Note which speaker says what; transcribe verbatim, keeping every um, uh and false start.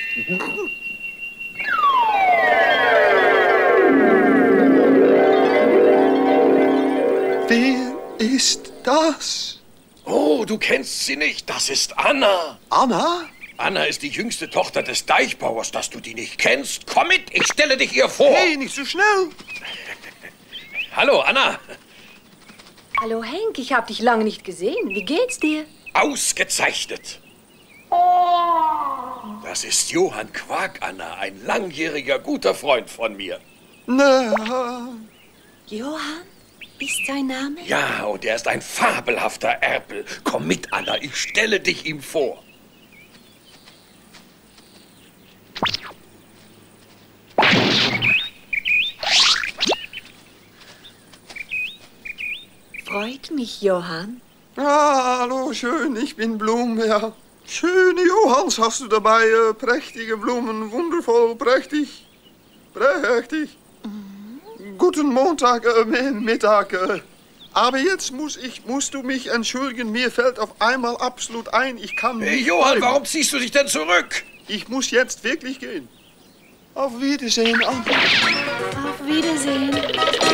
Speaker 1: Wer ist das?
Speaker 2: Oh, du kennst sie nicht. Das ist Anna.
Speaker 1: Anna?
Speaker 2: Anna ist die jüngste Tochter des Deichbauers. Dass du die nicht kennst, komm mit, ich stelle dich ihr vor.
Speaker 1: Hey, nicht so schnell.
Speaker 2: Hallo, Anna.
Speaker 3: Hallo, Henk, ich hab dich lange nicht gesehen. Wie geht's dir?
Speaker 2: Ausgezeichnet. Das ist Johann Quark, Anna, ein langjähriger guter Freund von mir.
Speaker 1: Na,
Speaker 3: Johann ist sein Name?
Speaker 2: Ja, und er ist ein fabelhafter Erpel. Komm mit, Anna, ich stelle dich ihm vor.
Speaker 3: Freut mich, Johann.
Speaker 1: ah, hallo, schön, ich bin Blum, ja. Schöne Johanns hast du dabei, äh, prächtige Blumen, wundervoll, prächtig, prächtig. Mhm. Guten Montag, äh, Mittag. Äh. Aber jetzt muss ich, musst du mich entschuldigen, mir fällt auf einmal absolut ein, ich kann
Speaker 2: Hey,
Speaker 1: nicht
Speaker 2: Johann,
Speaker 1: bleiben.
Speaker 2: warum ziehst du dich denn zurück?
Speaker 1: Ich muss jetzt wirklich gehen. Auf Wiedersehen, Anna.
Speaker 3: Auf Wiedersehen.